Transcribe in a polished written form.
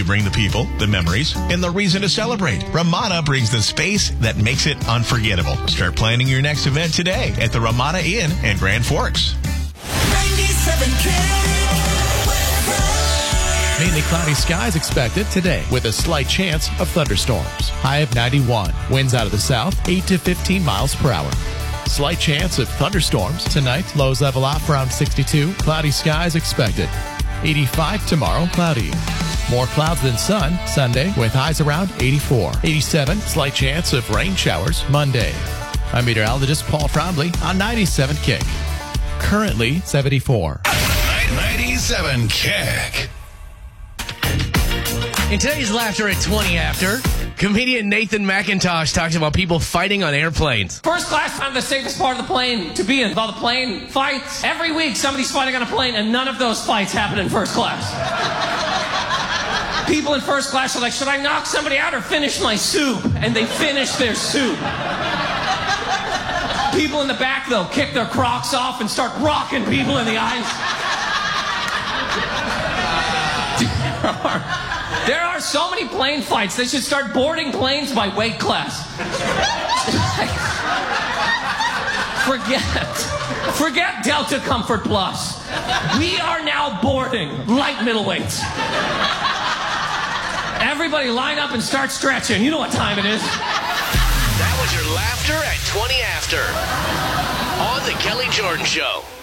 You bring the people, the memories, and the reason to celebrate. Ramada brings the space that makes it unforgettable. Start planning your next event today at the Ramada Inn in Grand Forks. 97K. Mainly cloudy skies expected today with a slight chance of thunderstorms. High of 91. Winds out of the south, 8 to 15 miles per hour. Slight chance of thunderstorms tonight. Lows level off around 62. Cloudy skies expected. 85 tomorrow, cloudy. More clouds than sun Sunday with highs around 84. 87, slight chance of rain showers Monday. I'm meteorologist Paul Trombley on 97 Kick. Currently 74. 97 Kick. In today's Laughter at 20 After, comedian Nathan McIntosh talks about people fighting on airplanes. First class, kind of the safest part of the plane to be in. All the plane fights. Every week, somebody's fighting on a plane, and none of those fights happen in first class. People in first class are like, should I knock somebody out or finish my soup? And they finish their soup. People in the back, though, kick their Crocs off and start rocking people in the eyes. There are so many plane fights, they should start boarding planes by weight class. Forget Delta Comfort Plus. We are now boarding light middleweights. Everybody line up and start stretching. You know what time it is. That was your Laughter at 20 After on The Kelly Jordan Show.